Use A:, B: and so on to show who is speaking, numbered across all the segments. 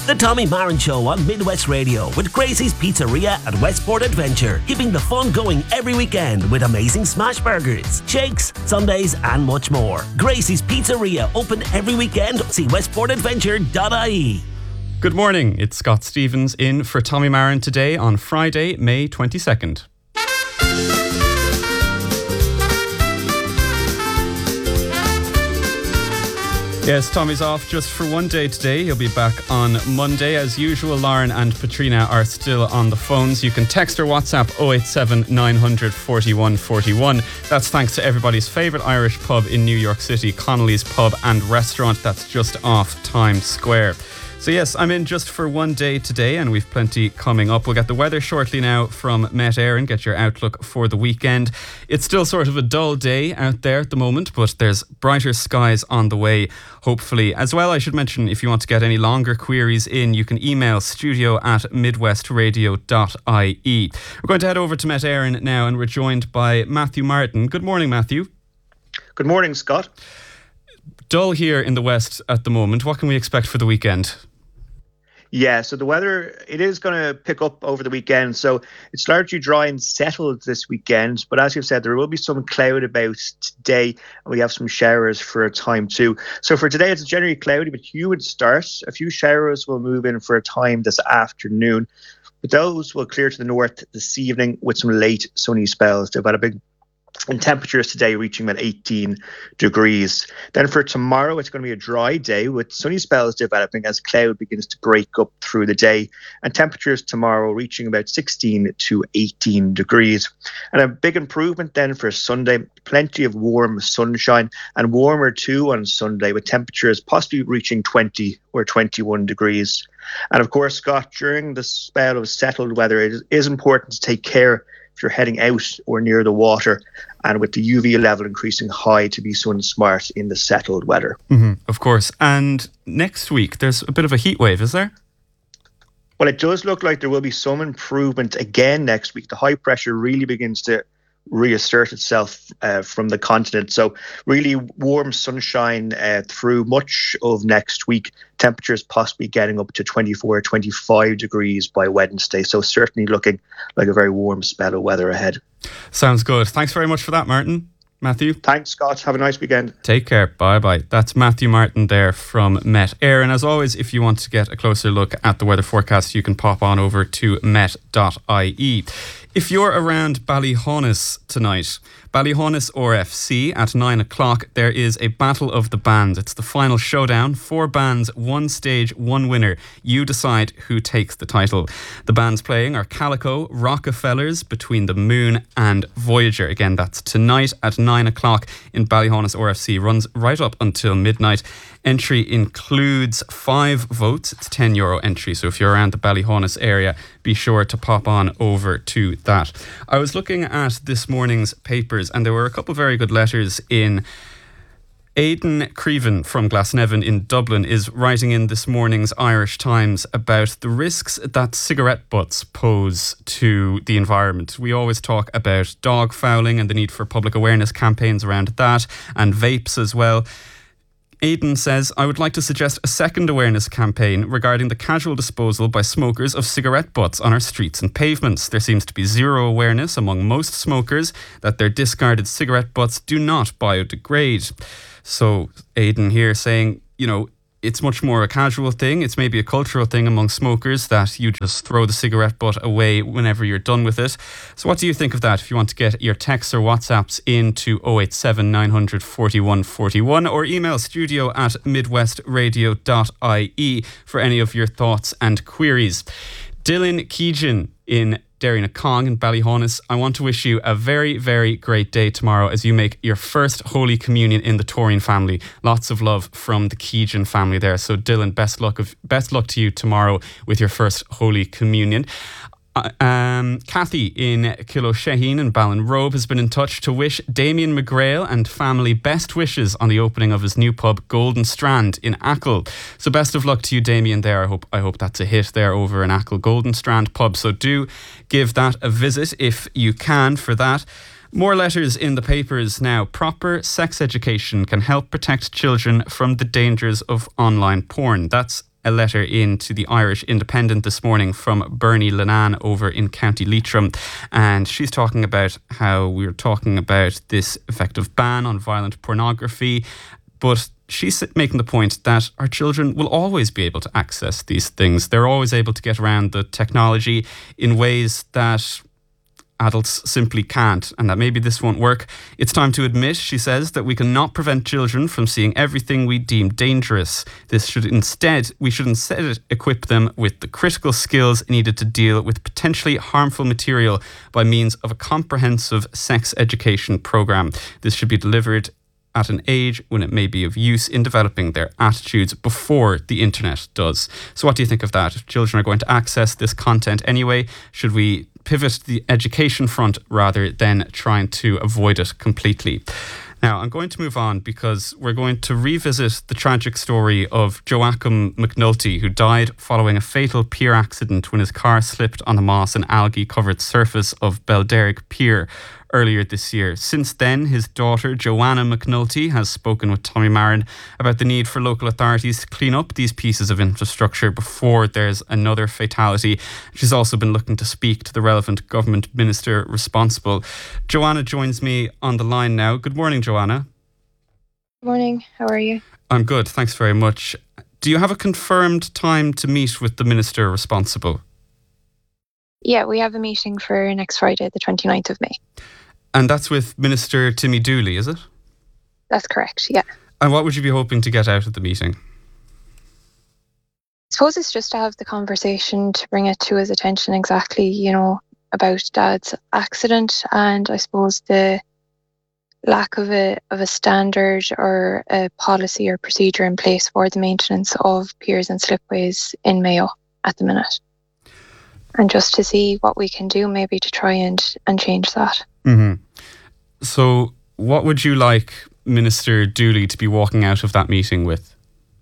A: The Tommy Marin Show on Midwest Radio with Gracie's Pizzeria at Westport Adventure, keeping the fun going every weekend with amazing smash burgers, shakes, sundaes and much more. Gracie's Pizzeria, open every weekend. See westportadventure.ie.
B: Good morning, it's Scott Stevens in for Tommy Marin today on Friday, May 22nd. Yes, Tommy's off just for one day today. He'll be back on Monday. As usual, Lauren and Patrina are still on the phones. You can text or WhatsApp 087 900 41 41. That's thanks to everybody's favourite Irish pub in New York City, Connolly's Pub and Restaurant. That's just off Times Square. So yes, I'm in just for one day today and we've plenty coming up. We'll get the weather shortly now from Met Éireann, get your outlook for the weekend. It's still sort of a dull day out there at the moment, but there's brighter skies on the way, hopefully. As well, I should mention, if you want to get any longer queries in, you can email studio@midwestradio.ie. We're going to head over to Met Éireann now and we're joined by Matthew Martin. Good morning, Matthew.
C: Good morning, Scott.
B: Dull here in the west at the moment. What can we expect for the weekend?
C: Yeah, so the weather, it is going to pick up over the weekend. So it's largely dry and settled this weekend. But as you've said, there will be some cloud about today. And we have some showers for a time too. So for today, it's generally cloudy, but humid start. A few showers will move in for a time this afternoon. But those will clear to the north this evening with some late sunny spells. They've had a big and temperatures today reaching about 18 degrees. Then for tomorrow, it's going to be a dry day with sunny spells developing as cloud begins to break up through the day. And temperatures tomorrow reaching about 16 to 18 degrees. And a big improvement then for Sunday, plenty of warm sunshine and warmer too on Sunday with temperatures possibly reaching 20 or 21 degrees. And of course, Scott, during the spell of settled weather, it is important to take care if you're heading out or near the water, and with the UV level increasing high, to be sun smart in the settled weather.
B: Mm-hmm, of course. And next week, there's a bit of a heat wave, is there?
C: Well, it does look like there will be some improvement again next week. The high pressure really begins to reassert itself from the continent. So really warm sunshine through much of next week. Temperatures possibly getting up to 24 or 25 degrees by Wednesday. So certainly looking like a very warm spell of weather ahead.
B: Sounds good. Thanks very much for that, Martin. Matthew.
C: Thanks, Scott. Have a nice weekend.
B: Take care. Bye-bye. That's Matthew Martin there from Met Éireann. As always, if you want to get a closer look at the weather forecast, you can pop on over to met.ie. If you're around Ballyhaunis tonight, Ballyhaunis RFC at 9 o'clock, there is a Battle of the Bands. It's the final showdown. 4 bands, 1 stage, 1 winner. You decide who takes the title. The bands playing are Calico, Rockefellers, Between the Moon and Voyager. Again, that's tonight at 9 o'clock in Ballyhaunis RFC. Runs right up until midnight. Entry includes 5 votes. It's €10 entry. So if you're around the Ballyhaunis area, be sure to pop on over to that. I was looking at this morning's papers and there were a couple of very good letters in. Aidan Creven from Glasnevin in Dublin is writing in this morning's Irish Times about the risks that cigarette butts pose to the environment. We always talk about dog fouling and the need for public awareness campaigns around that, and vapes as well. Aidan says, I would like to suggest a second awareness campaign regarding the casual disposal by smokers of cigarette butts on our streets and pavements. There seems to be zero awareness among most smokers that their discarded cigarette butts do not biodegrade. So Aidan here saying, you know, it's much more a casual thing. It's maybe a cultural thing among smokers that you just throw the cigarette butt away whenever you're done with it. So what do you think of that? If you want to get your texts or WhatsApps into 087 900 41 41 or email studio@midwestradio.ie for any of your thoughts and queries. Dylan Keegan in Derrynacong in Ballyhaunis, I want to wish you a very, very great day tomorrow as you make your first Holy Communion in the Torrian family. Lots of love from the Keegan family there. So Dylan, best luck to you tomorrow with your first Holy Communion. Kathy in Killoshaheen and Ballinrobe has been in touch to wish Damien McGrail and family best wishes on the opening of his new pub Golden Strand in Achill. So best of luck to you, Damien, there. I hope that's a hit there over in Achill Golden Strand pub. So do give that a visit if you can for that. More letters in the papers now. Proper sex education can help protect children from the dangers of online porn. That's a letter in to the Irish Independent this morning from Bernie Linan over in County Leitrim, and she's talking about how we're talking about this effective ban on violent pornography, but she's making the point that our children will always be able to access these things. They're always able to get around the technology in ways that adults simply can't, and that maybe this won't work. It's time to admit, she says, that we cannot prevent children from seeing everything we deem dangerous. We should instead equip them with the critical skills needed to deal with potentially harmful material by means of a comprehensive sex education program. This should be delivered at an age when it may be of use in developing their attitudes before the internet does. So what do you think of that? If children are going to access this content anyway, should we pivot the education front rather than trying to avoid it completely? Now, I'm going to move on because we're going to revisit the tragic story of Joachim McNulty, who died following a fatal pier accident when his car slipped on the moss and algae-covered surface of Belderrick Pier earlier this year. Since then, his daughter, Joanna McNulty, has spoken with Tommy Marin about the need for local authorities to clean up these pieces of infrastructure before there's another fatality. She's also been looking to speak to the relevant government minister responsible. Joanna joins me on the line now. Good morning, Joanna.
D: Good morning. How are you?
B: I'm good. Thanks very much. Do you have a confirmed time to meet with the minister responsible?
D: Yeah, we have a meeting for next Friday, the 29th of May.
B: And that's with Minister Timmy Dooley, is it?
D: That's correct, yeah.
B: And what would you be hoping to get out of the meeting?
D: I suppose it's just to have the conversation, to bring it to his attention exactly, about Dad's accident, and I suppose the lack of a standard or a policy or procedure in place for the maintenance of piers and slipways in Mayo at the minute. And just to see what we can do maybe to try and change that.
B: Mm-hmm. So what would you like Minister Dooley to be walking out of that meeting with?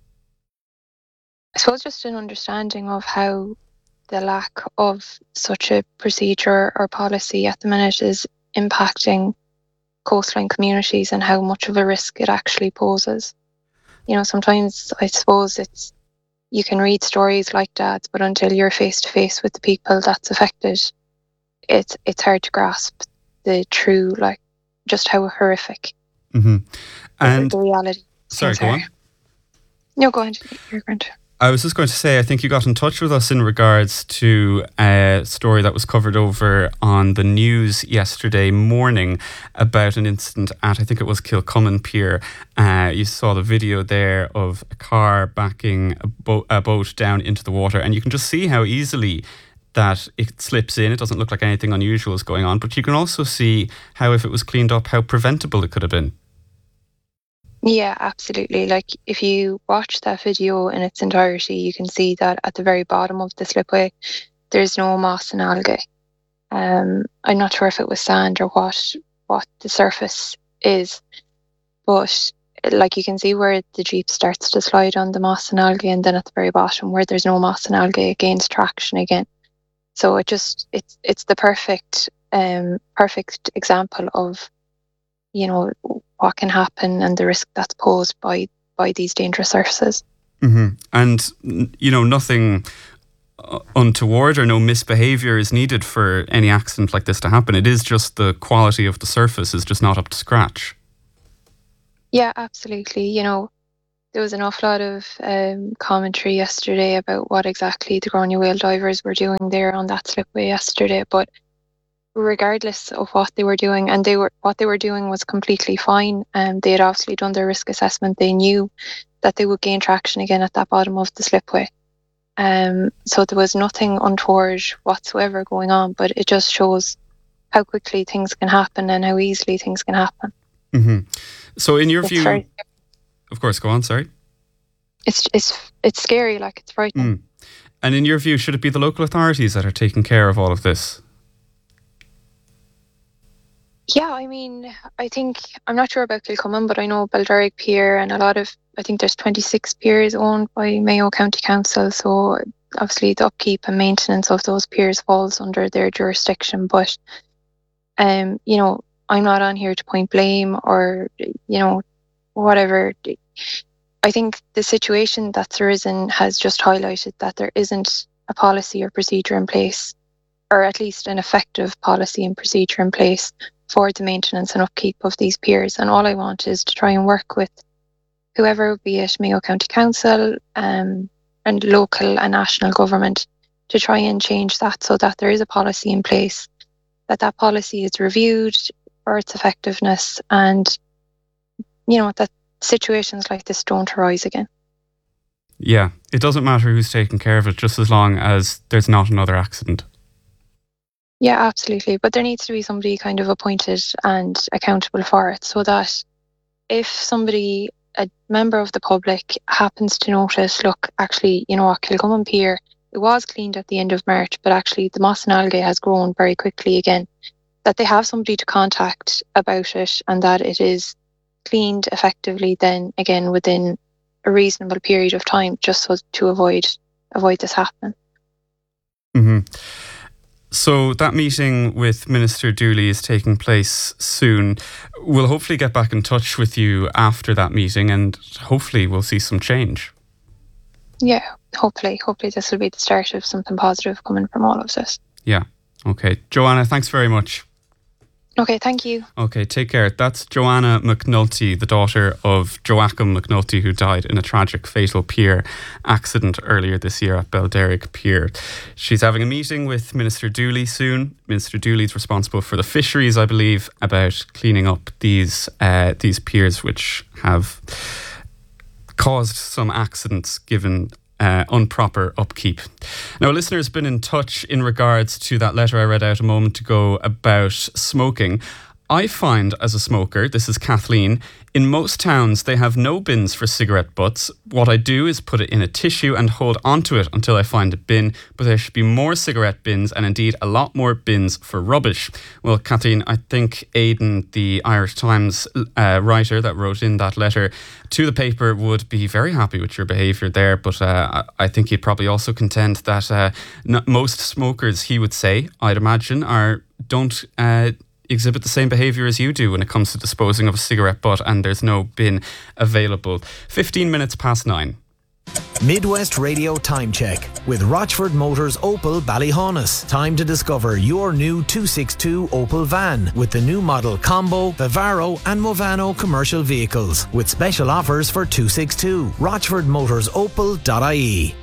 D: I suppose just an understanding of how the lack of such a procedure or policy at the minute is impacting coastline communities and how much of a risk it actually poses. Sometimes I suppose you can read stories like Dad's, but until you're face to face with the people that's affected, it's hard to grasp the true, just how horrific
B: and
D: the reality.
B: Sorry, go on.
D: No, go ahead. You're going to.
B: I was just going to say, I think you got in touch with us in regards to a story that was covered over on the news yesterday morning about an incident at, I think it was Kilcummin Pier. You saw the video there of a car backing a boat down into the water, and you can just see how easily that it slips in. It doesn't look like anything unusual is going on, but you can also see how, if it was cleaned up, how preventable it could have been.
D: Yeah, absolutely. If you watch that video in its entirety, you can see that at the very bottom of the slipway, there's no moss and algae. I'm not sure if it was sand or what the surface is, but you can see where the Jeep starts to slide on the moss and algae, and then at the very bottom where there's no moss and algae, it gains traction again. So it's the perfect example of what can happen and the risk that's posed by these dangerous surfaces.
B: Mm-hmm. And nothing untoward or no misbehaviour is needed for any accident like this to happen. It is just the quality of the surface is just not up to scratch.
D: Yeah, absolutely. There was an awful lot of commentary yesterday about what exactly the Gráinne whale divers were doing there on that slipway yesterday, but regardless of what they were doing, and what they were doing was completely fine. They had obviously done their risk assessment. They knew that they would gain traction again at that bottom of the slipway. So there was nothing untoward whatsoever going on, but it just shows how quickly things can happen and how easily things can happen.
B: Mm-hmm. So in your view, of course, go on, sorry.
D: It's scary, it's frightening.
B: And in your view, should it be the local authorities that are taking care of all of this?
D: Yeah, I think, I'm not sure about Kilcummin, but I know Belderrick Pier and I think there's 26 piers owned by Mayo County Council, so obviously the upkeep and maintenance of those piers falls under their jurisdiction, but, I'm not on here to point blame or, whatever. I think the situation that's arisen has just highlighted that there isn't a policy or procedure in place, or at least an effective policy and procedure in place for the maintenance and upkeep of these piers. And all I want is to try and work with whoever, be it Mayo County Council and local and national government, to try and change that so that there is a policy in place, that policy is reviewed for its effectiveness, and that situations like this don't arise again.
B: Yeah, it doesn't matter who's taking care of it, just as long as there's not another accident.
D: Yeah, absolutely. But there needs to be somebody kind of appointed and accountable for it, so that if somebody, a member of the public, happens to notice, look, actually, Kilcummin Pier, it was cleaned at the end of March, but actually the moss and algae has grown very quickly again, that they have somebody to contact about it, and that it is cleaned effectively then again within a reasonable period of time, just so to avoid this happening.
B: Mm-hmm. So that meeting with Minister Dooley is taking place soon. We'll hopefully get back in touch with you after that meeting, and hopefully we'll see some change.
D: Yeah, hopefully this will be the start of something positive coming from all of this.
B: Yeah. Okay. Joanna, thanks very much.
D: Okay, thank you.
B: Okay, take care. That's Joanna McNulty, the daughter of Joachim McNulty, who died in a tragic fatal pier accident earlier this year at Belderrick Pier. She's having a meeting with Minister Dooley soon. Minister Dooley's responsible for the fisheries, I believe, about cleaning up these piers which have caused some accidents given improper upkeep. Now, a listener has been in touch in regards to that letter I read out a moment ago about smoking. I find, as a smoker, this is Kathleen, in most towns they have no bins for cigarette butts. What I do is put it in a tissue and hold onto it until I find a bin, but there should be more cigarette bins and indeed a lot more bins for rubbish. Well, Kathleen, I think Aidan, the Irish Times writer that wrote in that letter to the paper, would be very happy with your behaviour there, but I think he'd probably also contend that most smokers, he would say, I'd imagine, don't exhibit the same behaviour as you do when it comes to disposing of a cigarette butt, and there's no bin available. 15 minutes past 9.
E: Midwest Radio Time Check with Rochford Motors Opel Ballyhaunis. Time to discover your new 262 Opel van with the new model Combo, Vivaro and Movano commercial vehicles with special offers for 262. RochfordMotorsOpel.ie.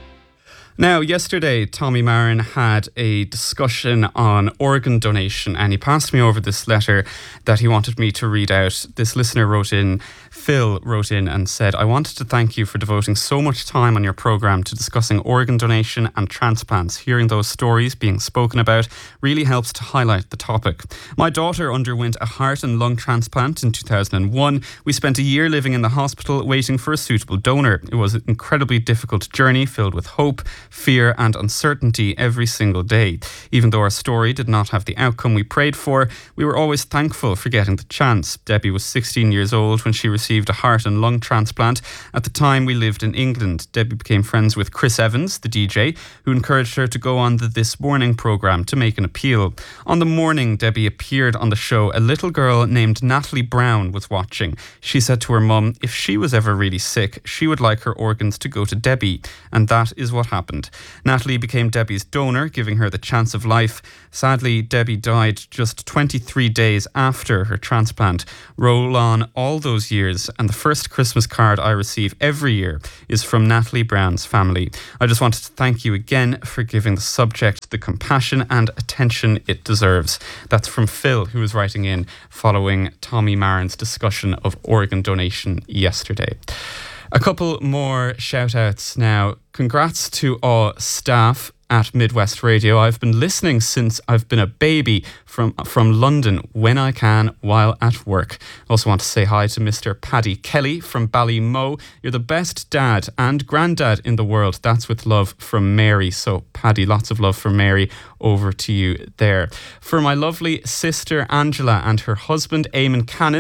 B: Now, yesterday, Tommy Marin had a discussion on organ donation, and he passed me over this letter that he wanted me to read out. This listener Phil wrote in and said, I wanted to thank you for devoting so much time on your programme to discussing organ donation and transplants. Hearing those stories being spoken about really helps to highlight the topic. My daughter underwent a heart and lung transplant in 2001. We spent a year living in the hospital waiting for a suitable donor. It was an incredibly difficult journey filled with hope, fear and uncertainty every single day. Even though our story did not have the outcome we prayed for, we were always thankful for getting the chance. Debbie was 16 years old when she received a heart and lung transplant. At the time, we lived in England. Debbie became friends with Chris Evans, the DJ, who encouraged her to go on the This Morning programme to make an appeal. On the morning Debbie appeared on the show, a little girl named Natalie Brown was watching. She said to her mum, if she was ever really sick, she would like her organs to go to Debbie. And that is what happened. Natalie became Debbie's donor, giving her the chance of life. Sadly, Debbie died just 23 days after her transplant. Roll on all those years, and the first Christmas card I receive every year is from Natalie Brown's family. I just wanted to thank you again for giving the subject the compassion and attention it deserves. That's from Phil, who was writing in following Tommy Marin's discussion of organ donation yesterday. A couple more shout outs now. Congrats to all staff at Midwest Radio. I've been listening since I've been a baby from London when I can while at work. I also want to say hi to Mr. Paddy Kelly from Ballymo. You're the best dad and granddad in the world. That's with love from Mary. So Paddy, lots of love from Mary over to you there. For my lovely sister Angela and her husband Eamon Cannon,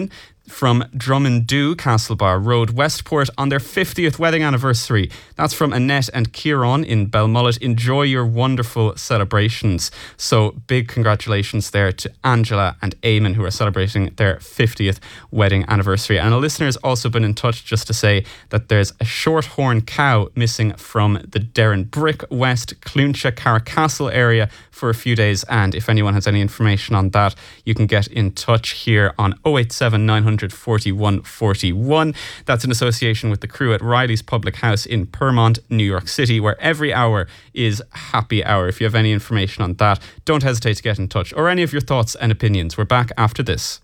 B: from Drummondoo Castlebar Road, Westport, on their 50th wedding anniversary. That's from Annette and Kieran in Belmullet. Enjoy your wonderful celebrations. So big congratulations there to Angela and Eamon, who are celebrating their 50th wedding anniversary. And a listener has also been in touch just to say that there's a shorthorn cow missing from the Derren Brick West Clooncha Carricastle area for a few days. And if anyone has any information on that, you can get in touch here on 087 900 41 41. That's in association with the crew at Riley's Public House in Permont, New York City, where every hour is happy hour. If you have any information on that, don't hesitate to get in touch, or any of your thoughts and opinions. We're back after this.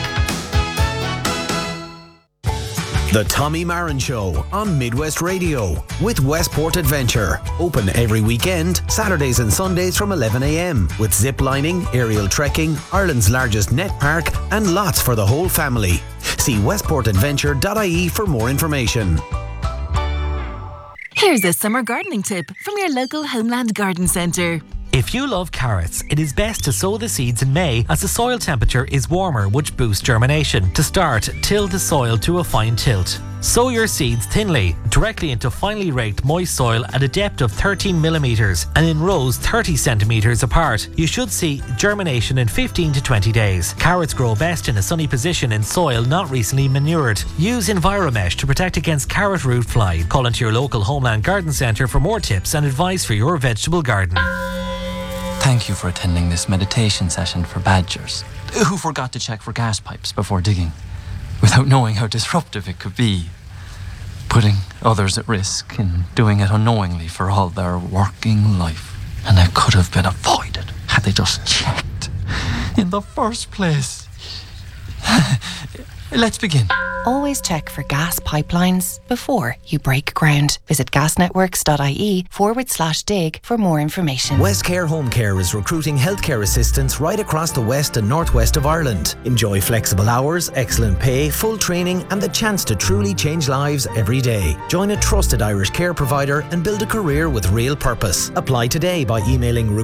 E: The Tommy Marin Show on Midwest Radio with Westport Adventure. Open every weekend, Saturdays and Sundays from 11 a.m. with zip lining, aerial trekking, Ireland's largest net park, and lots for the whole family. See westportadventure.ie for more information.
F: Here's a summer gardening tip from your local Homeland Garden Centre.
G: If you love carrots, it is best to sow the seeds in May as the soil temperature is warmer, which boosts germination. To start, till the soil to a fine tilt. Sow your seeds thinly, directly into finely raked moist soil at a depth of 13 millimetres and in rows 30 centimetres apart. You should see germination in 15 to 20 days. Carrots grow best in a sunny position in soil not recently manured. Use Enviromesh to protect against carrot root fly. Call into your local Homeland Garden Centre for more tips and advice for your vegetable garden.
H: Thank you for attending this meditation session for badgers who forgot to check for gas pipes before digging, without knowing how disruptive it could be, putting others at risk and doing it unknowingly for all their working life. And it could have been avoided had they just checked in the first place. Let's begin.
I: Always check for gas pipelines before you break ground. Visit gasnetworks.ie/dig for more information.
E: Westcare Home Care is recruiting healthcare assistants right across the west and northwest of Ireland. Enjoy flexible hours, excellent pay, full training, and the chance to truly change lives every day. Join a trusted Irish care provider and build a career with real purpose. Apply today by emailing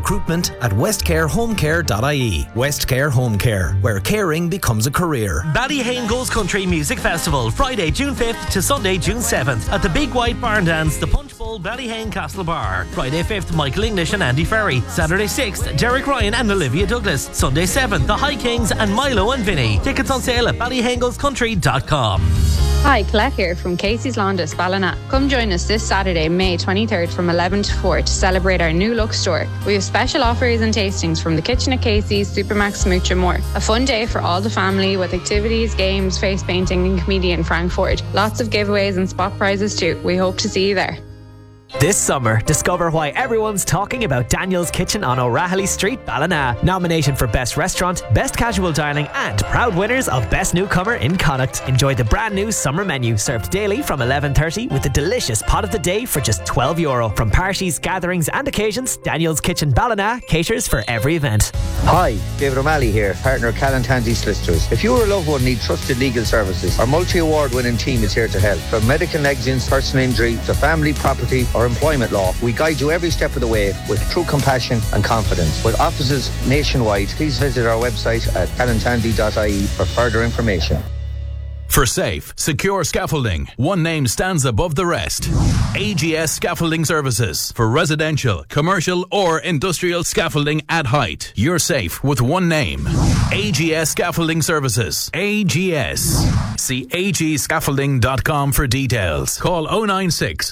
E: recruitment@westcarehomecare.ie. Westcare Home Care, where caring becomes a career.
G: Ballyhane Goes Country Music Festival, Friday, June 5th to Sunday, June 7th at the Big White Barn Dance, the Punch Bowl, Ballyhane Castle Bar. Friday 5th, Michael English and Andy Ferry. Saturday 6th, Derek Ryan and Olivia Douglas. Sunday 7th, the High Kings and Milo and Vinny. Tickets on sale at ballyhanegoescountry.com.
J: Hi, Colette here from Casey's Laundress, Ballina. Come join us this Saturday, May 23rd from 11 to 4 to celebrate our new look store. We have special offers and tastings from the kitchen at Casey's, Supermax, Smooch and more. A fun day for all the family with activities, games, face painting and comedian Frank Ford. Lots of giveaways and spot prizes too. We hope to see you there.
G: This summer, discover why everyone's talking about Daniel's Kitchen on O'Rahilly Street, Ballina. Nominated for Best Restaurant, Best Casual Dining and proud winners of Best Newcomer in Connacht. Enjoy the brand new summer menu served daily from 11:30 with a delicious pot of the day for just €12. From parties, gatherings and occasions, Daniel's Kitchen Ballina caters for every event.
K: Hi, David O'Malley here, partner of Callan Tansey Solicitors. If you or a loved one need trusted legal services, our multi-award winning team is here to help. From medical negligence, personal injury to family, property or employment law, we guide you every step of the way with true compassion and confidence. With offices nationwide, please visit our website at callantandy.ie for further information.
L: For safe, secure scaffolding, one name stands above the rest. AGS Scaffolding Services. For residential, commercial or industrial scaffolding at height. You're safe with one name. AGS Scaffolding Services. AGS. See agscaffolding.com for details. Call 096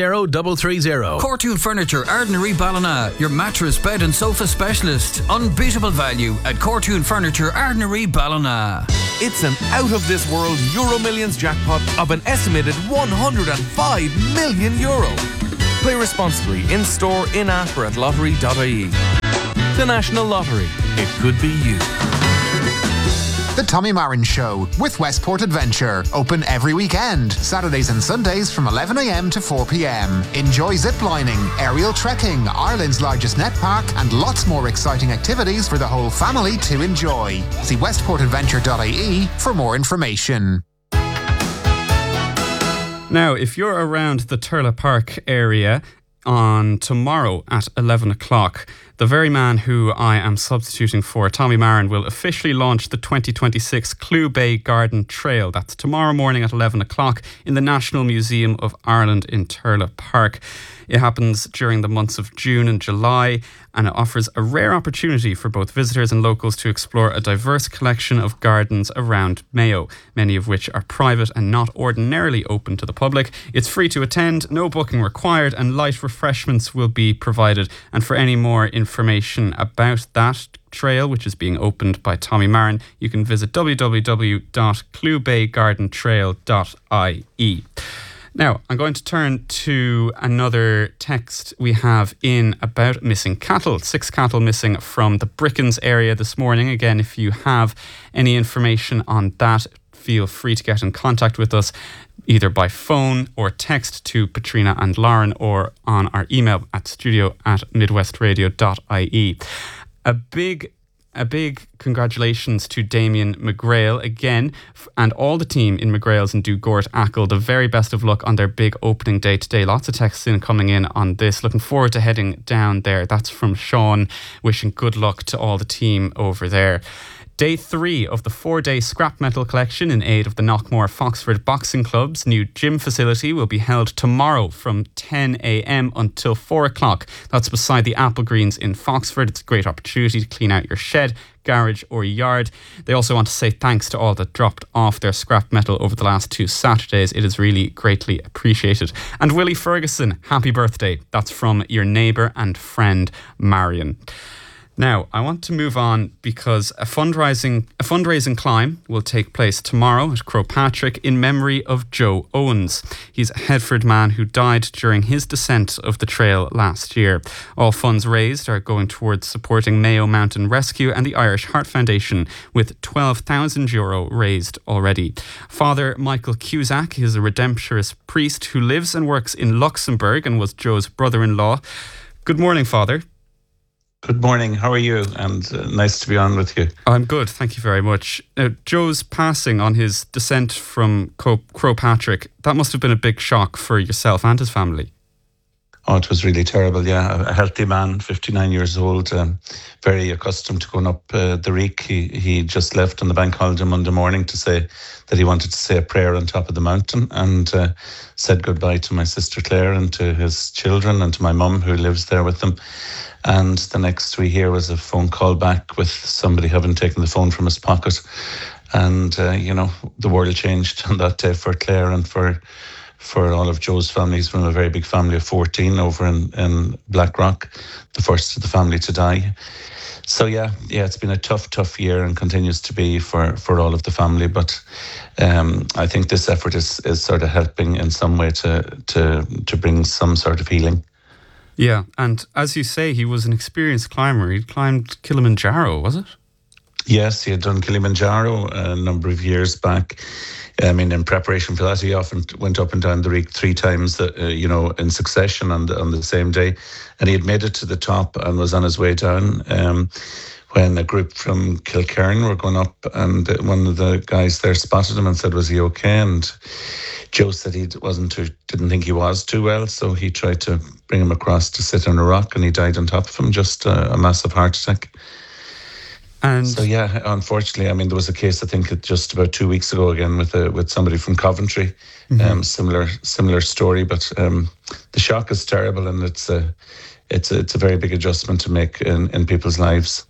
L: 30330.
M: Cortoon Furniture, Ardnary Ballina. Your mattress, bed and sofa specialist. Unbeatable value at Cortoon Furniture, Ardnary Ballina.
N: It's an out-of-this-world Euro Millions jackpot of an estimated €105 million. Play responsibly in-store, in-app or at lottery.ie. The National Lottery. It could be you.
O: The Tommy Marin Show with Westport Adventure. Open every weekend, Saturdays and Sundays from 11 a.m. to 4 p.m. Enjoy ziplining, aerial trekking, Ireland's largest net park, and lots more exciting activities for the whole family to enjoy. See westportadventure.ie for more information.
B: Now, if you're around the Turlough Park area, on tomorrow at 11 o'clock. The very man who I am substituting for, Tommy Marin, will officially launch the 2026 Clew Bay Garden Trail. That's tomorrow morning at 11 o'clock in the National Museum of Ireland in Turlough Park. It happens during the months of June and July, and it offers a rare opportunity for both visitors and locals to explore a diverse collection of gardens around Mayo, many of which are private and not ordinarily open to the public. It's free to attend, no booking required, and light refreshments will be provided. And for any more information about that trail, which is being opened by Tommy Marin, you can visit www.clewbaygardentrail.ie. Now, I'm going to turn to another text we have in about missing cattle. 6 cattle missing from the Brickens area this morning. Again, if you have any information on that, feel free to get in contact with us either by phone or text to Patrina and Lauren, or on our email at studio@midwestradio.ie. A big congratulations to Damien McGrail again, and all the team in McGrail's and Dugort Achill. The very best of luck on their big opening day today. Lots of texts coming in on this. Looking forward to heading down there. That's from Sean, wishing good luck to all the team over there. Day 3 of the 4-day scrap metal collection in aid of the Knockmore Foxford Boxing Club's new gym facility will be held tomorrow from 10 a.m. until 4 o'clock. That's beside the Apple Greens in Foxford. It's a great opportunity to clean out your shed, garage or yard. They also want to say thanks to all that dropped off their scrap metal over the last 2 Saturdays. It is really greatly appreciated. And Willie Ferguson, happy birthday. That's from your neighbour and friend Marion. Now, I want to move on because a fundraising climb will take place tomorrow at Crowpatrick in memory of Joe Owens. He's a Headford man who died during his descent of the trail last year. All funds raised are going towards supporting Mayo Mountain Rescue and the Irish Heart Foundation, with €12,000 raised already. Father Michael Cusack is a Redemptorist priest who lives and works in Luxembourg and was Joe's brother-in-law. Good morning, Father.
P: Good morning. How are you? And nice to be on with you.
B: I'm good. Thank you very much. Joe's passing on his descent from Crowpatrick, that must have been a big shock for yourself and his family.
P: Oh, it was really terrible, yeah. A healthy man, 59 years old, very accustomed to going up the Reek. He just left on the bank holiday Monday morning to say that he wanted to say a prayer on top of the mountain, and said goodbye to my sister Claire and to his children and to my mum who lives there with them. And the next we hear was a phone call back with somebody having taken the phone from his pocket. And, the world changed on that day for Claire and for all of Joe's family. He's from a very big family of 14 over in Blackrock, the first of the family to die. So, yeah, it's been a tough year and continues to be for all of the family. But I think this effort is sort of helping in some way to bring some sort of healing.
B: Yeah, and as you say, he was an experienced climber. He climbed Kilimanjaro, was it? Yes,
P: he had done Kilimanjaro a number of years back. I mean, in preparation for that, he often went up and down the Reek 3 times, in succession on the same day. And he had made it to the top and was on his way down when a group from Kilcairn were going up, and one of the guys there spotted him and said, was he okay? And Joe said he didn't think he was too well, so he tried to bring him across to sit on a rock, and he died on top of him, just a massive heart attack.
B: And
P: so, yeah, unfortunately, I mean, there was a case, I think, just about 2 weeks ago again with somebody from Coventry, similar story. But the shock is terrible, and it's a very big adjustment to make in people's lives.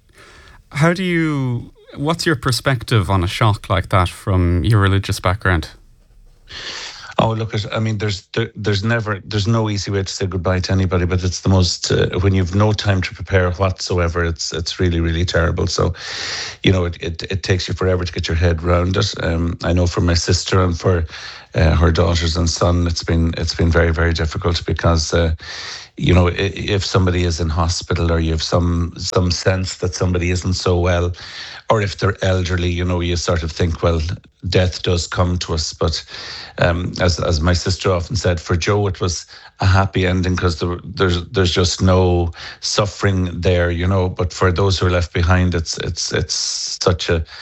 B: What's your perspective on a shock like that from your religious background?
P: Oh, look, I mean, there's no easy way to say goodbye to anybody, but it's the most, when you've no time to prepare whatsoever, it's really, really terrible. So, it takes you forever to get your head around it. I know for my sister and for her daughters and son, it's been very, very difficult because, if somebody is in hospital or you have some sense that somebody isn't so well, or if they're elderly, you sort of think, well, death does come to us. But as my sister often said, for Joe, it was a happy ending because there's just no suffering there, But for those who are left behind, it's such a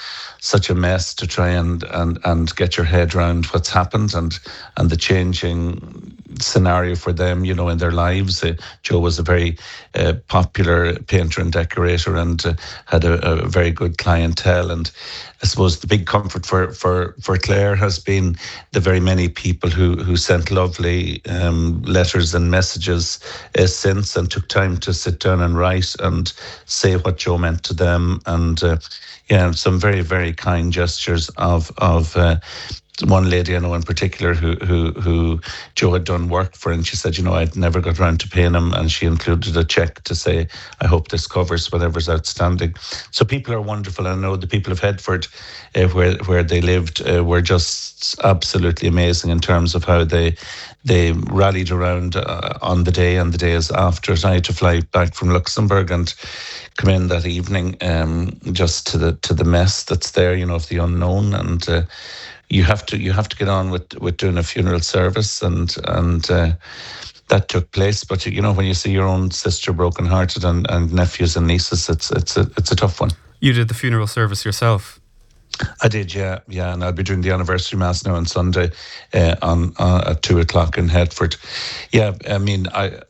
P: such a mess to try and get your head around what's happened and the changing scenario for them, you know, in their lives. Joe was a very popular painter and decorator and had a very good clientele. And I suppose the big comfort for Claire has been the very many people who sent lovely letters and messages since, and took time to sit down and write and say what Joe meant to them. And some very, very kind gestures of one lady I know in particular who Joe had done work for, and she said, you know, I'd never got around to paying him, and she included a cheque to say, I hope this covers whatever's outstanding. So people are wonderful. I know the people of Headford, where they lived, were just absolutely amazing in terms of how they rallied around on the day and the days after. I had to fly back from Luxembourg and come in that evening, just to the mess that's there, you know, of the unknown. And you have to get on with doing a funeral service, and that took place. But you know, when you see your own sister brokenhearted and nephews and nieces, it's a tough one.
B: You did the funeral service yourself?
P: I did, yeah, and I'll be doing the anniversary mass now on Sunday, at 2:00 in Headford. Yeah, I mean,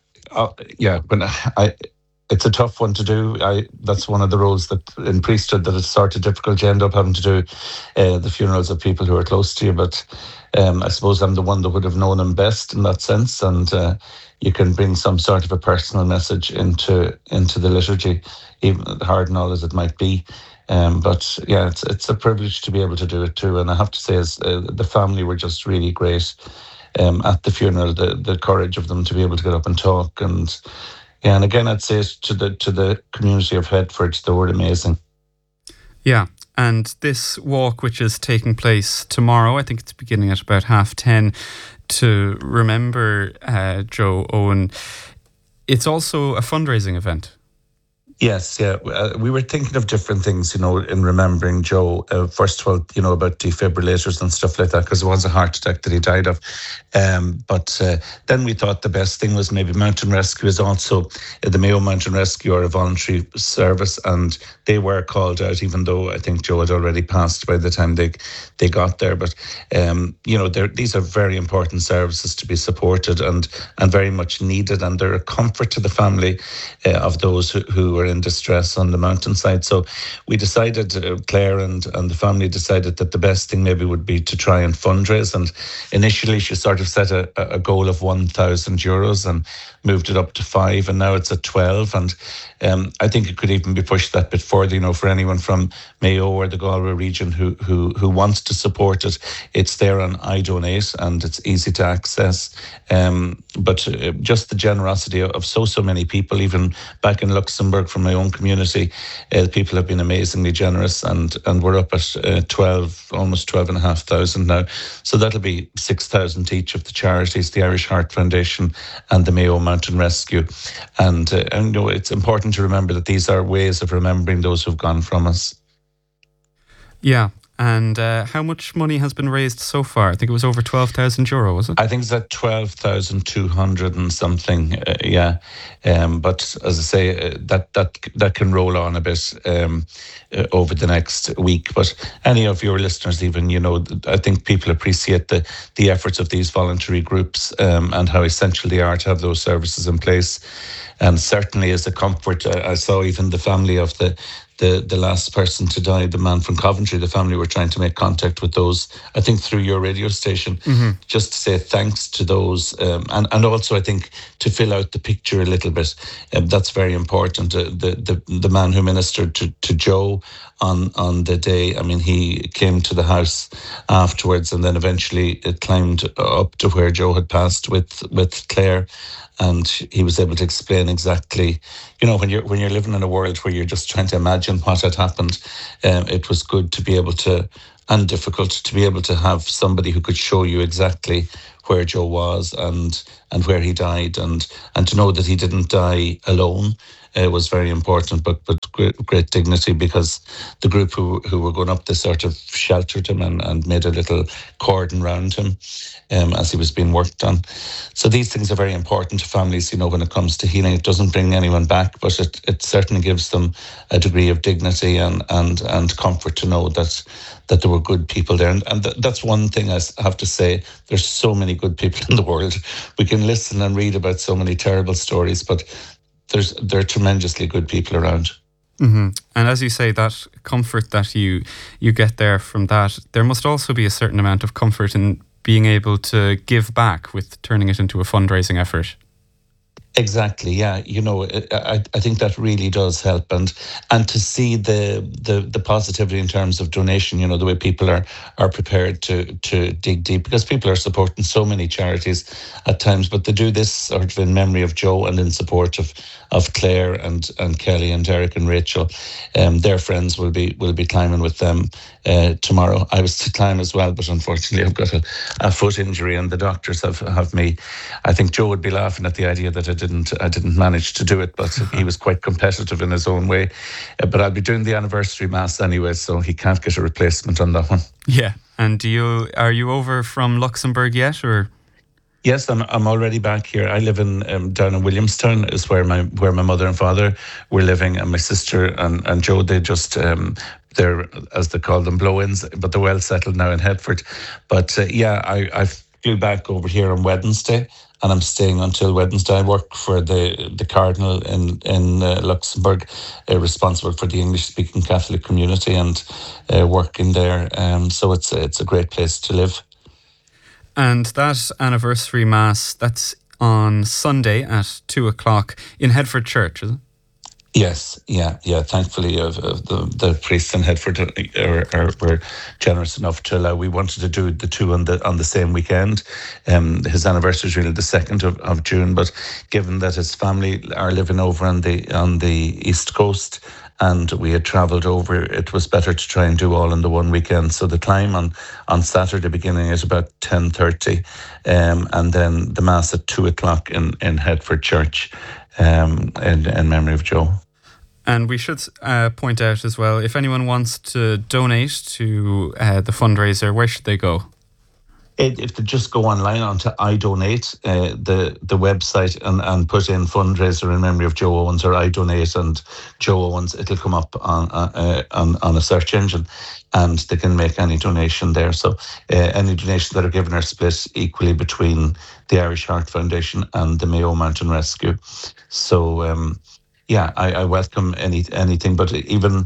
P: it's a tough one to do. That's one of the roles that in priesthood that it's sort of difficult. You end up having to do the funerals of people who are close to you. But I suppose I'm the one that would have known him best in that sense, and you can bring some sort of a personal message into the liturgy, even hard and all as it might be. But yeah, it's a privilege to be able to do it too. And I have to say, the family were just really great at the funeral. The courage of them to be able to get up and talk, and yeah, and again, I'd say to the community of Headford, they were amazing.
B: Yeah, and this walk, which is taking place tomorrow, I think it's beginning at about 10:30, to remember Joe Owen. It's also a fundraising event.
P: Yes, yeah. We were thinking of different things, you know, in remembering Joe. First of all, you know, about defibrillators and stuff like that, because it was a heart attack that he died of. But then we thought the best thing was maybe Mountain Rescue is also, the Mayo Mountain Rescue are a voluntary service, and they were called out, even though I think Joe had already passed by the time they got there. But, you know, these are very important services to be supported and very much needed, and they're a comfort to the family of those who were in distress on the mountainside. So we decided, Claire and the family decided that the best thing maybe would be to try and fundraise. And initially she sort of set a goal of €1,000 and moved it up to 5, and now it's at 12. And I think it could even be pushed that bit further, you know, for anyone from Mayo or the Galway region who wants to support it. It's there on iDonate, and it's easy to access. But just the generosity of so many people, even back in Luxembourg from my own community, people have been amazingly generous, and we're up at 12, almost 12,500 now. So that'll be 6,000 each of the charities, the Irish Heart Foundation and the Mayo Mountain Rescue. And you know, it's important to remember that these are ways of remembering those who've gone from us. Yeah.
B: And how much money has been raised so far? I think it was over €12,000, was it?
P: I think it's at 12,200 and something, yeah. But as I say, that can roll on a bit over the next week. But any of your listeners, even, you know, I think people appreciate the efforts of these voluntary groups and how essential they are to have those services in place. And certainly as a comfort, I saw even the family of the last person to die, the man from Coventry, the family were trying to make contact with those, I think through your radio station, just to say thanks to those. And also I think to fill out the picture a little bit, that's very important. The man who ministered to Joe on the day, I mean, he came to the house afterwards, and then eventually it climbed up to where Joe had passed with Claire. And he was able to explain exactly, you know, when you're living in a world where you're just trying to imagine what had happened, it was good to be able to, and difficult to be able to have somebody who could show you exactly where Joe was and where he died, and to know that he didn't die alone was very important. But great dignity, because the group who were going up, they sort of sheltered him and made a little cordon round him as he was being worked on. So these things are very important to families, when it comes to healing. It doesn't bring anyone back, but it certainly gives them a degree of dignity and comfort to know that there were good people there. And that's one thing I have to say. There's so many good people in the world. We can listen and read about so many terrible stories, but there are tremendously good people around.
B: Mm-hmm. And as you say, that comfort that you get there from that, there must also be a certain amount of comfort in being able to give back with turning it into a fundraising effort.
P: Exactly, yeah. I think that really does help, and to see the positivity in terms of donation. The way people are prepared to dig deep, because people are supporting so many charities at times, but they do this sort of in memory of Joe and in support of Claire and Kelly and Derek and Rachel. Their friends will be climbing with them tomorrow. I was to climb as well, but unfortunately I've got a foot injury, and the doctors have me. I think Joe would be laughing at the idea that I didn't manage to do it, but he was quite competitive in his own way. But I'll be doing the anniversary mass anyway, so he can't get a replacement on that one.
B: Yeah. And are you over from Luxembourg yet, or?
P: Yes, I'm already back here. I live in down in Williamstown, is where my mother and father were living, and my sister and Joe. They just they're, as they call them, blow-ins, but they're well settled now in Headford. But I flew back over here on Wednesday, and I'm staying until Wednesday. I work for the Cardinal in Luxembourg, responsible for the English-speaking Catholic community, and working there. So it's a great place to live.
B: And that anniversary mass, that's on Sunday at 2:00 in Headford Church, is it?
P: Yes, yeah. Thankfully, the priests in Headford were generous enough to allow. We wanted to do the two on the same weekend. His anniversary is really the 2nd of June, but given that his family are living over on the East Coast, and we had travelled over, it was better to try and do all in the one weekend. So the climb on Saturday, beginning at about 10:30, and then the mass at 2:00 in Headford Church, in memory of Joe.
B: And we should point out as well, if anyone wants to donate to the fundraiser, where should they go?
P: If they just go online onto iDonate, the website, and put in fundraiser in memory of Joe Owens or iDonate and Joe Owens, it'll come up on a search engine, and they can make any donation there. So any donations that are given are split equally between the Irish Heart Foundation and the Mayo Mountain Rescue. So I welcome anything, but even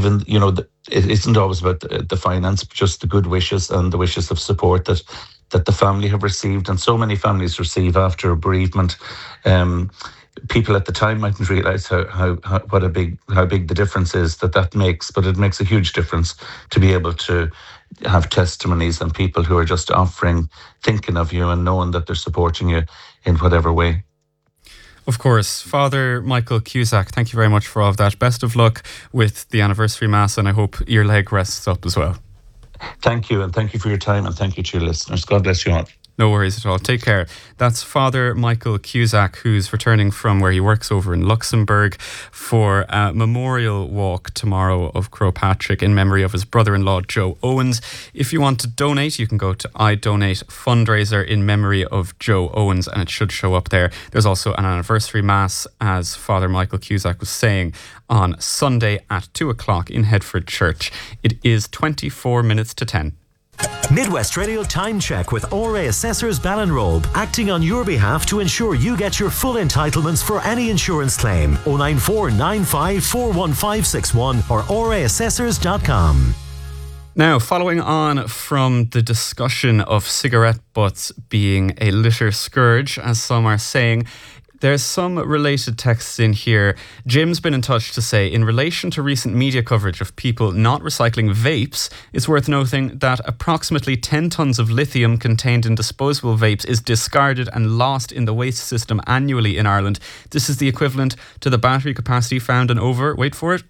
P: it isn't always about the finance, but just the good wishes and the wishes of support that the family have received, and so many families receive after a bereavement. People at the time mightn't realise how big the difference is that makes, but it makes a huge difference to be able to have testimonies and people who are just offering, thinking of you and knowing that they're supporting you in whatever way.
B: Of course. Father Michael Cusack, thank you very much for all of that. Best of luck with the anniversary mass, and I hope your leg rests up as well.
P: Thank you, and thank you for your time, and thank you to your listeners. God bless you all.
B: No worries at all. Take care. That's Father Michael Cusack, who's returning from where he works over in Luxembourg for a memorial walk tomorrow of Croagh Patrick in memory of his brother-in-law, Joe Owens. If you want to donate, you can go to iDonate fundraiser in memory of Joe Owens, and it should show up there. There's also an anniversary mass, as Father Michael Cusack was saying, on Sunday at 2:00 in Headford Church. It is 24 minutes to 10.
Q: Midwest Radio Time Check with ORA Assessors Ballinrobe, acting on your behalf to ensure you get your full entitlements for any insurance claim. 094 95 41561 or oraassessors.com.
B: Now, following on from the discussion of cigarette butts being a litter scourge, as some are saying, there's some related texts in here. Jim's been in touch to say, in relation to recent media coverage of people not recycling vapes, it's worth noting that approximately 10 tonnes of lithium contained in disposable vapes is discarded and lost in the waste system annually in Ireland. This is the equivalent to the battery capacity found in over, wait for it,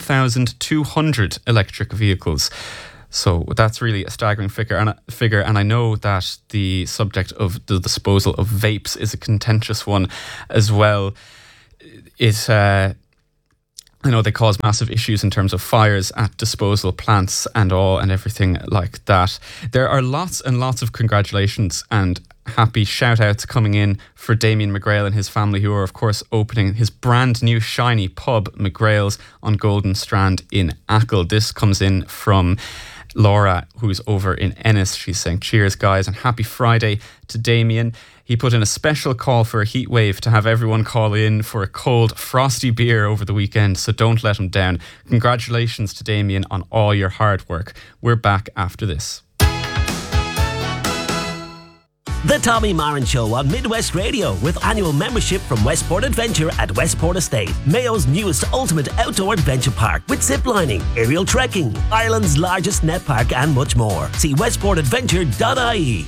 B: 1,200 electric vehicles. So that's really a staggering figure, and I know that the subject of the disposal of vapes is a contentious one as well. I know they cause massive issues in terms of fires at disposal plants and everything like that. There are lots and lots of congratulations and happy shout outs coming in for Damien McGrail and his family, who are of course opening his brand new shiny pub, McGrail's, on Golden Strand in Achill. This comes in from Laura, who's over in Ennis. She's saying, cheers guys and happy Friday to Damien. He put in a special call for a heat wave to have everyone call in for a cold, frosty beer over the weekend, so don't let him down. Congratulations to Damien on all your hard work. We're back after this.
A: The Tommy Marin Show on Midwest Radio, with annual membership from Westport Adventure at Westport Estate, Mayo's newest ultimate outdoor adventure park, with ziplining, aerial trekking, Ireland's largest net park and much more. See westportadventure.ie.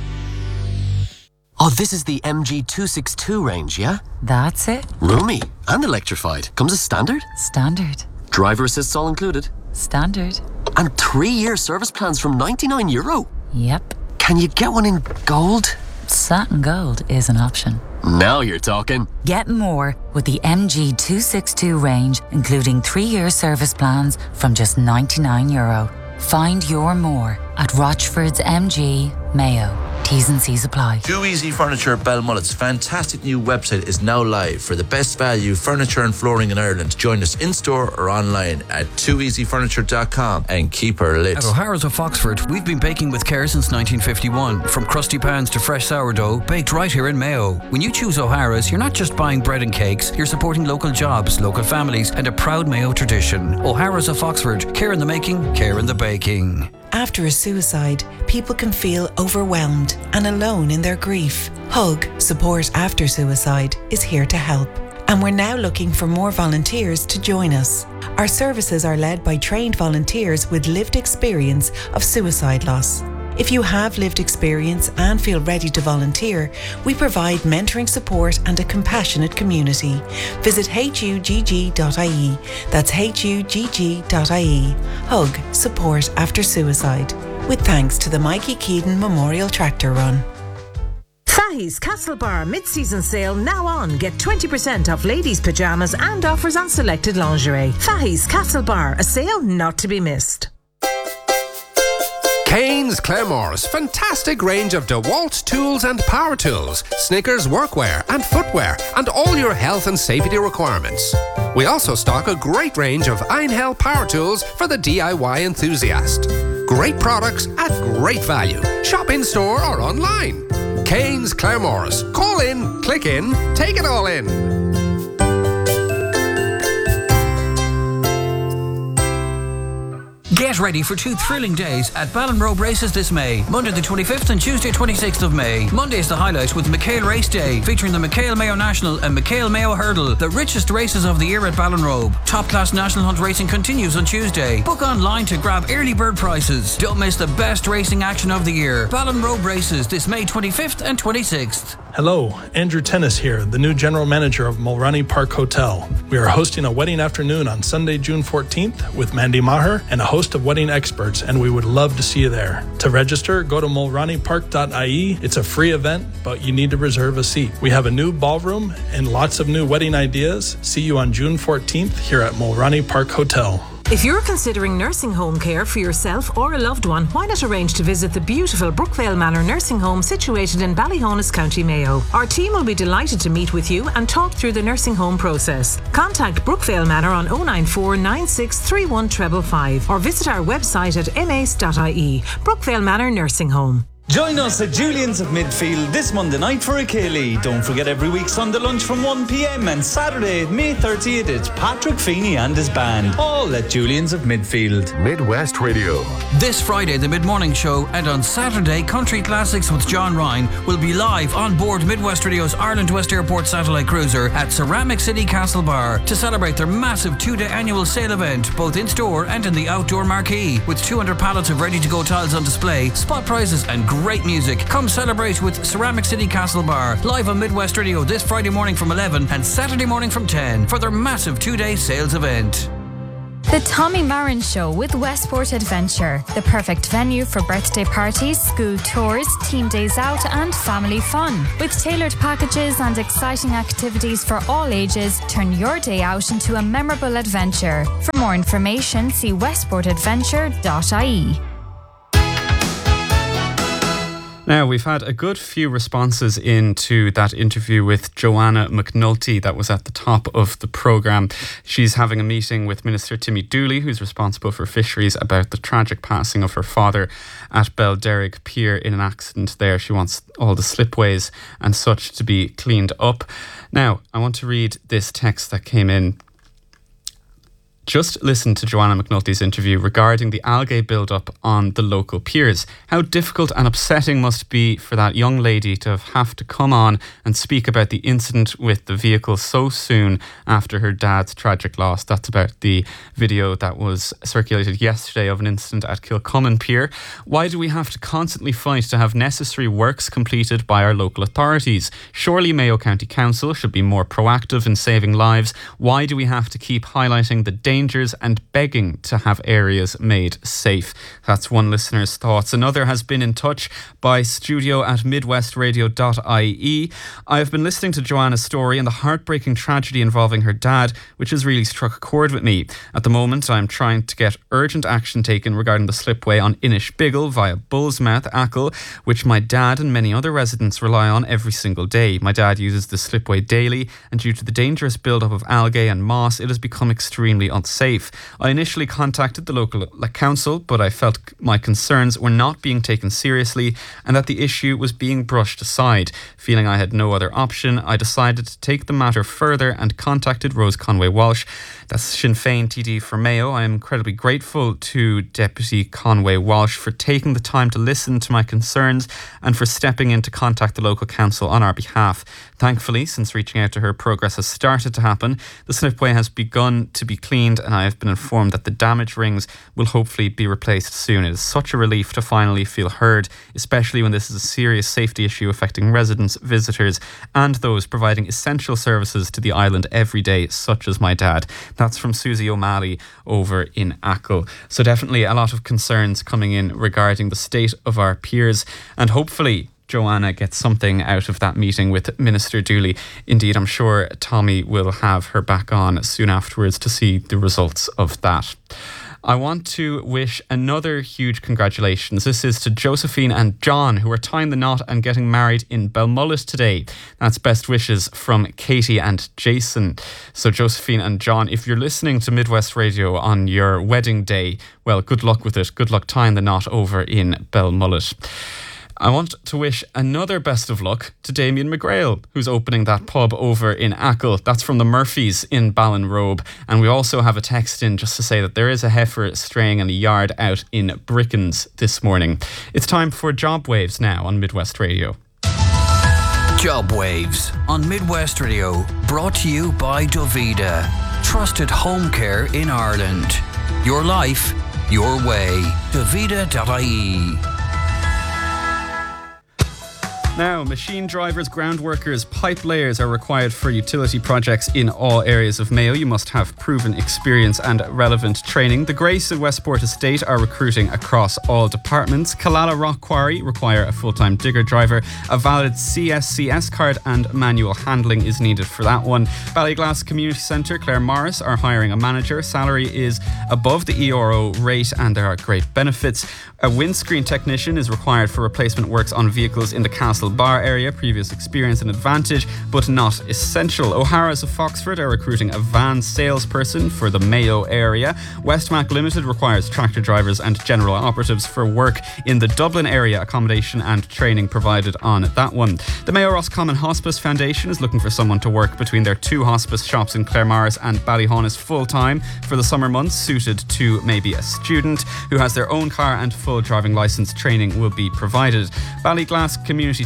R: Oh, this is the MG262 range, yeah?
S: That's it.
R: Roomy and electrified. Comes as standard?
S: Standard.
R: Driver assists all included?
S: Standard.
R: And 3-year service plans from €99?
S: Yep.
R: Can you get one in gold?
S: Satin gold is an option.
R: Now you're talking.
S: Get more with the MG262 range, including 3-year service plans from just €99. Find your more at Rochford's MG, Mayo. T's and C's apply.
T: Too Easy Furniture at Balmullet's fantastic new website is now live for the best value furniture and flooring in Ireland. Join us in-store or online at tooeasyfurniture.com and keep her lit.
M: At O'Hara's of Foxford, we've been baking with care since 1951. From crusty pans to fresh sourdough, baked right here in Mayo. When you choose O'Hara's, you're not just buying bread and cakes, you're supporting local jobs, local families, and a proud Mayo tradition. O'Hara's of Foxford, care in the making, care in the baking.
U: After a suicide, people can feel overwhelmed and alone in their grief. Hug, Support After Suicide, is here to help. And we're now looking for more volunteers to join us. Our services are led by trained volunteers with lived experience of suicide loss. If you have lived experience and feel ready to volunteer, we provide mentoring support and a compassionate community. Visit hugg.ie. That's hugg.ie. Hug, Support After Suicide. With thanks to the Mikey Keaton Memorial Tractor Run.
V: Fahey's Castlebar mid-season sale now on. Get 20% off ladies' pyjamas and offers on selected lingerie. Fahey's Castlebar, a sale not to be missed.
W: Kane's Claremores, fantastic range of DeWalt tools and power tools, Snickers workwear and footwear, and all your health and safety requirements. We also stock a great range of Einhell power tools for the DIY enthusiast. Great products at great value. Shop in store or online. Kane's Claremores. Call in, click in, take it all in.
M: Get ready for 2 thrilling days at Ballinrobe Races this May. Monday the 25th and Tuesday 26th of May. Monday is the highlight with McHale Race Day, featuring the McHale Mayo National and McHale Mayo Hurdle, the richest races of the year at Ballinrobe. Top class national hunt racing continues on Tuesday. Book online to grab early bird prices. Don't miss the best racing action of the year. Ballinrobe Races this May 25th and 26th.
X: Hello, Andrew Tennis here, the new general manager of Mulroney Park Hotel. We are hosting a wedding afternoon on Sunday, June 14th with Mandy Maher and a host of wedding experts, and we would love to see you there. To register, go to mulroneypark.ie. It's a free event, but you need to reserve a seat. We have a new ballroom and lots of new wedding ideas. See you on June 14th here at Mulroney Park Hotel.
V: If you're considering nursing home care for yourself or a loved one, why not arrange to visit the beautiful Brookvale Manor Nursing Home situated in Ballyhonus, County Mayo. Our team will be delighted to meet with you and talk through the nursing home process. Contact Brookvale Manor on 094 9631 555 or visit our website at mace.ie. Brookvale Manor Nursing Home.
Y: Join us at Julian's of Midfield this Monday night for a Ceilidh. Don't forget every week Sunday lunch from 1 p.m. and Saturday, May 30th, it's Patrick Feeney and his band. All at Julian's of Midfield.
L: Midwest Radio.
M: This Friday, the Mid-Morning Show, and on Saturday, Country Classics with John Ryan will be live on board Midwest Radio's Ireland West Airport satellite cruiser at Ceramic City Castlebar to celebrate their massive 2-day annual sale event, both in-store and in the outdoor marquee. With 200 pallets of ready-to-go tiles on display, spot prizes and great music. Come celebrate with Ceramic City Castlebar, live on Midwest Radio this Friday morning from 11 and Saturday morning from 10 for their massive 2-day sales event.
C: The Tommy Marin Show with Westport Adventure, the perfect venue for birthday parties, school tours, team days out and family fun. With tailored packages and exciting activities for all ages, turn your day out into a memorable adventure. For more information, see westportadventure.ie.
B: Now, we've had a good few responses into that interview with Joanna McNulty that was at the top of the programme. She's having a meeting with Minister Timmy Dooley, who's responsible for fisheries, about the tragic passing of her father at Belderrig Pier in an accident there. She wants all the slipways and such to be cleaned up. Now, I want to read this text that came in. Just listen to Joanna McNulty's interview regarding the algae build-up on the local piers. How difficult and upsetting must it be for that young lady to have to come on and speak about the incident with the vehicle so soon after her dad's tragic loss. That's about the video that was circulated yesterday of an incident at Kilcummin Pier. Why do we have to constantly fight to have necessary works completed by our local authorities? Surely Mayo County Council should be more proactive in saving lives. Why do we have to keep highlighting the dangers and begging to have areas made safe? That's one listener's thoughts. Another has been in touch by studio@midwestradio.ie. I've been listening to Joanna's story and the heartbreaking tragedy involving her dad, which has really struck a chord with me. At the moment, I'm trying to get urgent action taken regarding the slipway on Inishbiggle via Bullsmouth, Achill, which my dad and many other residents rely on every single day. My dad uses the slipway daily, and due to the dangerous build-up of algae and moss, it has become extremely unsafe. I initially contacted the local council, but I felt my concerns were not being taken seriously and that the issue was being brushed aside. Feeling I had no other option, I decided to take the matter further and contacted Rose Conway Walsh. That's Sinn Féin TD for Mayo. I am incredibly grateful to Deputy Conway Walsh for taking the time to listen to my concerns and for stepping in to contact the local council on our behalf. Thankfully, since reaching out to her, progress has started to happen. The slipway has begun to be cleaned and I have been informed that the damaged rings will hopefully be replaced soon. It is such a relief to finally feel heard, especially when this is a serious safety issue affecting residents, visitors and those providing essential services to the island every day, such as my dad. That's from Susie O'Malley over in Achill. So definitely a lot of concerns coming in regarding the state of our piers, and hopefully Joanna gets something out of that meeting with Minister Dooley. Indeed, I'm sure Tommy will have her back on soon afterwards to see the results of that. I want to wish another huge congratulations. This is to Josephine and John, who are tying the knot and getting married in Belmullet today. That's best wishes from Katie and Jason. So Josephine and John, if you're listening to Midwest Radio on your wedding day, well, good luck with it. Good luck tying the knot over in Belmullet. I want to wish another best of luck to Damien McGrail, who's opening that pub over in Achill. That's from the Murphys in Ballinrobe. And we also have a text in just to say that there is a heifer straying in a yard out in Brickens this morning. It's time for Job Waves now on Midwest Radio.
M: Job Waves on Midwest Radio, brought to you by Dovida. Trusted home care in Ireland. Your life, your way. Dovida.ie.
B: Now, machine drivers, ground workers, pipe layers are required for utility projects in all areas of Mayo. You must have proven experience and relevant training. The Grace and Westport Estate are recruiting across all departments. Killala Rock Quarry require a full-time digger driver. A valid CSCS card and manual handling is needed for that one. Ballyglass Community Centre, Claire Morris are hiring a manager. Salary is above the ERO rate and there are great benefits. A windscreen technician is required for replacement works on vehicles in the Castle Bar area. Previous experience an advantage, but not essential. O'Hara's of Foxford are recruiting a van salesperson for the Mayo area. Westmac Limited requires tractor drivers and general operatives for work in the Dublin area. Accommodation and training provided on that one. The Mayo Roscommon Hospice Foundation is looking for someone to work between their two hospice shops in Claremorris and Ballyhonus full-time for the summer months, suited to maybe a student who has their own car and full driving licence. Training will be provided. Ballyglass Community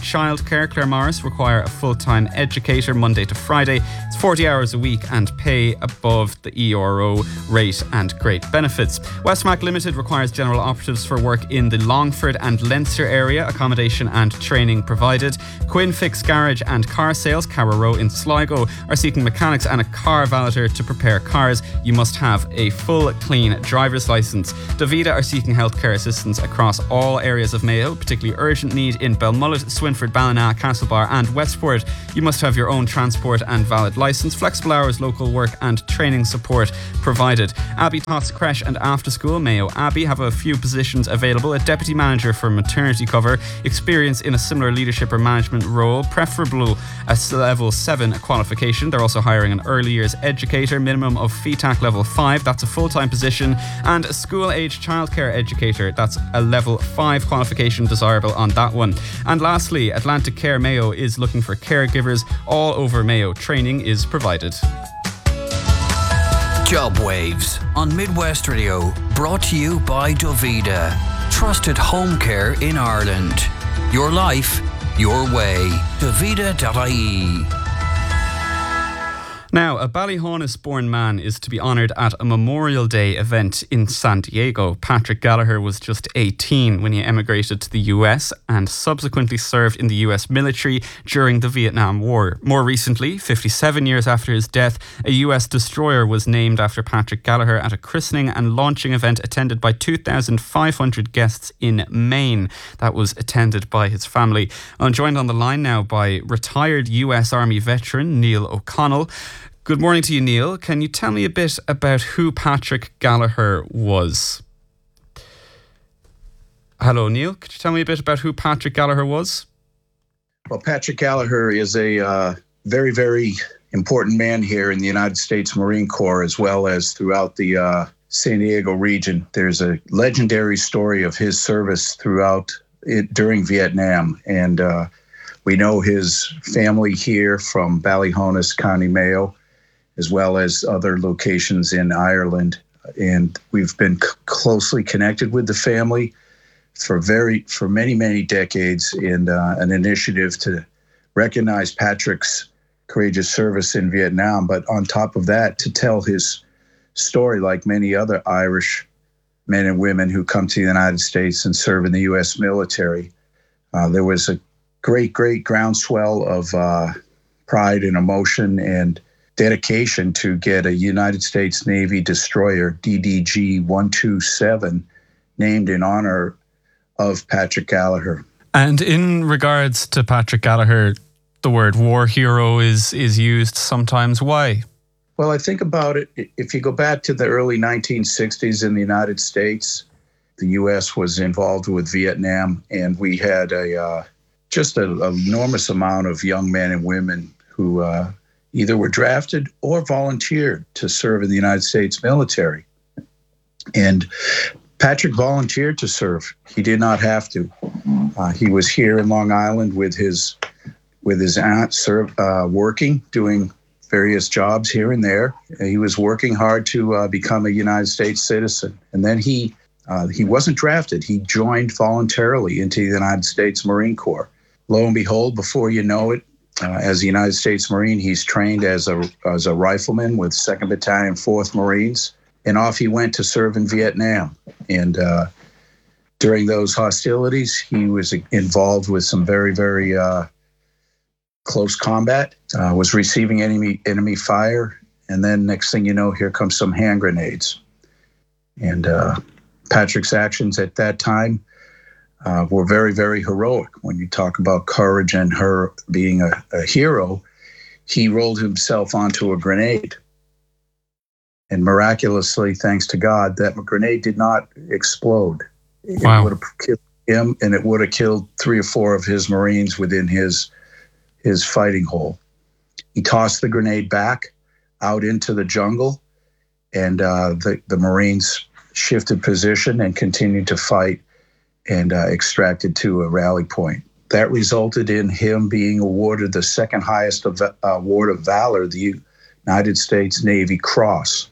B: childcare, Claremorris require a full-time educator Monday to Friday. It's 40 hours a week and pay above the ERO rate and great benefits. Westmac Limited requires general operatives for work in the Longford and Leinster area, accommodation and training provided. Quinn Fix Garage and Car Sales, Carrow Row in Sligo, are seeking mechanics and a car validator to prepare cars. You must have a full, clean driver's licence. Davida are seeking healthcare assistance across all areas of Mayo, particularly urgent need in Belmullet, Swinford, Ballina, Castlebar and Westport. You must have your own transport and valid licence. Flexible hours, local work and training support provided. Abbey Tots Creche and After School, Mayo Abbey, have a few positions available. A deputy manager for maternity cover, experience in a similar leadership or management role, preferable a level 7 qualification. They're also hiring an early years educator, minimum of FETAC level 5, that's a full-time position, and a school-age childcare educator, that's a level 5 qualification desirable on that one. And lastly, Atlantic Care Mayo is looking for caregivers all over Mayo. Training is provided.
M: Job Waves on Midwest Radio, brought to you by Davida. Trusted home care in Ireland. Your life, your way. Davida.ie.
B: Now, a Ballyhaunis-born man is to be honoured at a Memorial Day event in San Diego. Patrick Gallagher was just 18 when he emigrated to the US and subsequently served in the US military during the Vietnam War. More recently, 57 years after his death, a US destroyer was named after Patrick Gallagher at a christening and launching event attended by 2,500 guests in Maine. That was attended by his family. I'm joined on the line now by retired US Army veteran Neil O'Connell. Good morning to you, Neil. Can you tell me a bit about who Patrick Gallagher was? Hello, Neil. Could you tell me a bit about who Patrick Gallagher was?
D: Well, Patrick Gallagher is a very, very important man here in the United States Marine Corps, as well as throughout the San Diego region. There's a legendary story of his service throughout it during Vietnam, and we know his family here from Ballyhaunis, County Mayo, as well as other locations in Ireland. And we've been closely connected with the family for many, many decades, in an initiative to recognize Patrick's courageous service in Vietnam. But on top of that, to tell his story like many other Irish men and women who come to the United States and serve in the U.S. military. There was a great groundswell of pride and emotion and dedication to get a United States Navy destroyer, DDG-127, named in honor of Patrick Gallagher.
B: And in regards to Patrick Gallagher, the word war hero is used sometimes. Why?
D: Well, I think about it, if you go back to the early 1960s in the United States, the U.S. was involved with Vietnam, and we had just an enormous amount of young men and women who either were drafted or volunteered to serve in the United States military. And Patrick volunteered to serve. He did not have to. He was here in Long Island with his aunt, working, doing various jobs here and there. He was working hard to become a United States citizen. And then he wasn't drafted. He joined voluntarily into the United States Marine Corps. Lo and behold, before you know it, as a United States Marine, he's trained as a rifleman with 2nd Battalion, 4th Marines, and off he went to serve in Vietnam. And during those hostilities, he was involved with some very, very close combat, was receiving enemy fire, and then next thing you know, here comes some hand grenades. And Patrick's actions at that time were very, very heroic. When you talk about courage and her being a hero, he rolled himself onto a grenade. And miraculously, thanks to God, that grenade did not explode. Wow. It would have killed him, and it would have killed 3 or 4 of his Marines within his fighting hole. He tossed the grenade back out into the jungle, and the Marines shifted position and continued to fight, and extracted to a rally point. That resulted in him being awarded the 2nd highest award of valor, the United States Navy Cross.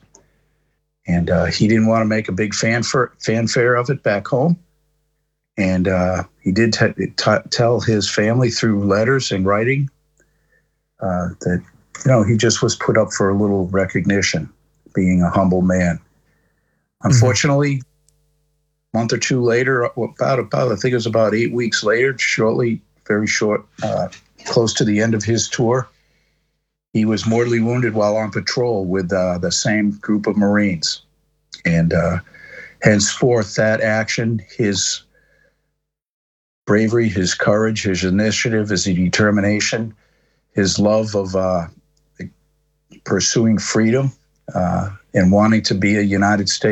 D: And he didn't want to make a big fanfare of it back home. And he did tell his family through letters and writing that, he just was put up for a little recognition, being a humble man. Unfortunately, a month or two later, about I think it was about 8 weeks later, very short, close to the end of his tour, he was mortally wounded while on patrol with the same group of Marines. And henceforth, that action, his bravery, his courage, his initiative, his determination, his love of pursuing freedom and wanting to be a United States